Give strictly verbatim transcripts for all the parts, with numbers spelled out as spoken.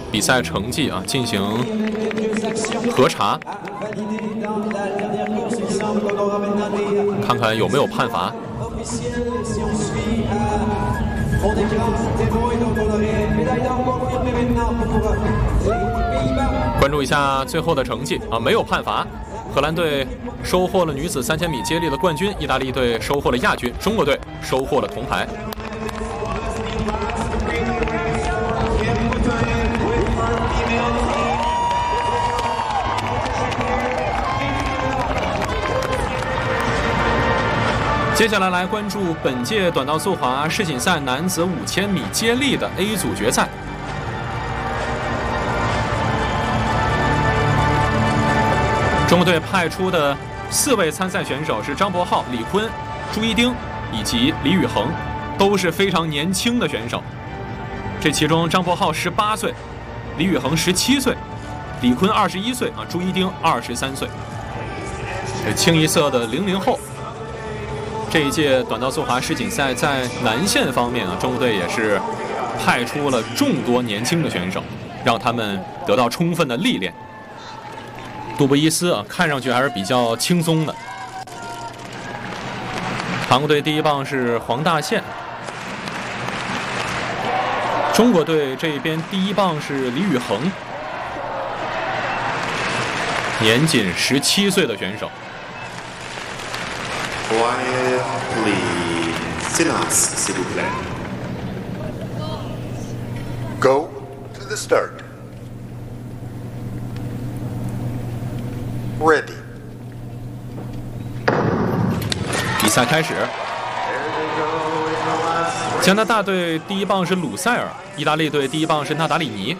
比赛成绩啊进行核查，看看有没有判罚。关注一下最后的成绩啊，没有判罚。荷兰队收获了女子三千米接力的冠军，意大利队收获了亚军，中国队收获了铜牌。接下来来关注本届短道速滑世锦赛男子五千米接力的 A 组决赛。中国队派出的四位参赛选手是张博浩、李坤、朱一丁以及李宇恒，都是非常年轻的选手。这其中张博浩十八岁，李宇恒十七岁，李坤二十一岁啊，朱一丁二十三岁。这清一色的零零后。这一届短道速滑世锦赛在男线方面啊，中国队也是派出了众多年轻的选手，让他们得到充分的历练。杜布伊斯啊，看上去还是比较轻松的。韩国队第一棒是黄大宪，中国队这边第一棒是李宇恒，年仅十七岁的选手。 Quietly, silence, s'il vous plaît. Go to the start. Ready. 比赛开始。加拿大队第一棒是鲁塞尔，意大利队第一棒是纳达里尼。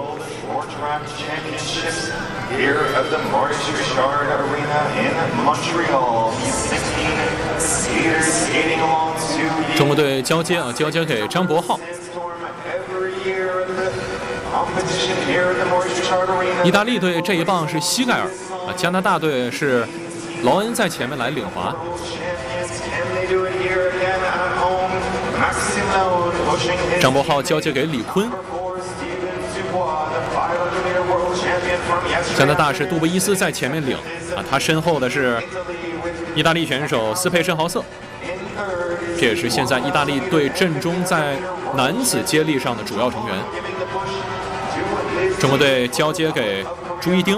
Here at the Maurice Richard Arena in Montreal, sixteen skaters skating along to 中国队交接啊，交接给张博浩。意大利队这一棒是膝盖尔啊，加拿大队是劳恩在前面来领滑。张博浩交接给李坤。加拿大是杜布伊斯在前面领啊，他身后的是意大利选手斯佩申豪瑟，这也是现在意大利队阵中在男子接力上的主要成员。中国队交接给朱一丁。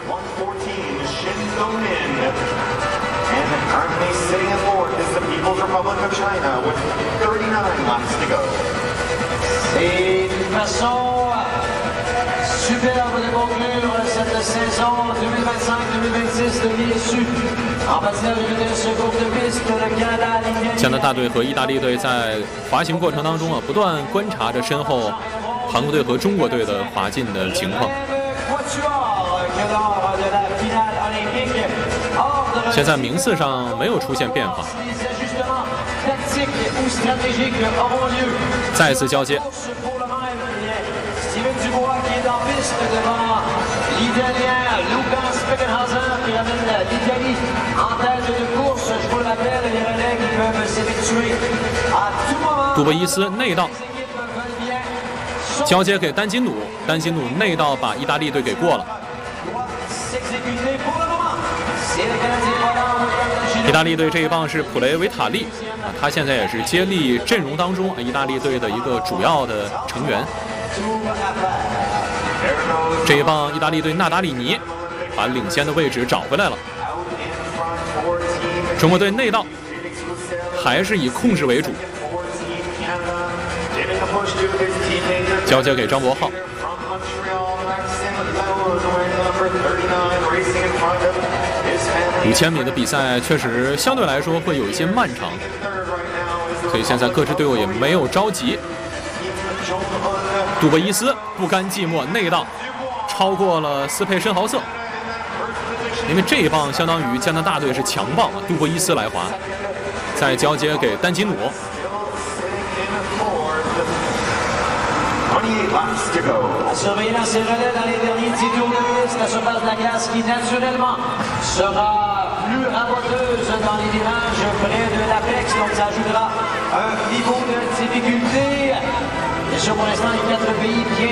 Superbe de conclure cette saison deux mille vingt-cinq deux mille vingt-six de l'issue en matière de vitesse sur courte piste le Canada 加拿大队和意大利队在滑行过程当中啊，不断观察着身后韩国队和中国队的滑进的情况。现在名次上没有出现变化。再次交接。 devant l'Italien Lucas Beckenhauser qui ramène l'Italie en tête de course. Je vous le rappelle, les relais qui peuvent s'effectuer à tout moment. 杜布伊斯内道交接给丹金努，丹金努内道把意大利队给过了。意大利队这一棒是普雷维塔利啊，他现在也是接力阵容当中意大利队的一个主要的成员。这一棒，意大利队纳达里尼把领先的位置找回来了。中国队内道还是以控制为主，交接给张博浩。五千米的比赛确实相对来说会有一些漫长，所以现在各支队伍也没有着急。杜布伊斯不甘寂寞，内道超过了斯佩申豪瑟，因为这一棒相当于加拿大队是强棒，杜布伊斯来滑，再交接给丹吉努。 À surveiller dans ces relais dans les derniers petits tours de piste, la surface de la glace qui naturellement sera plus raboteuse dans les virages près de l'apex, donc ça ajoutera un niveau de difficulté. Bien sûr, pour l'instant, les quatre pays bien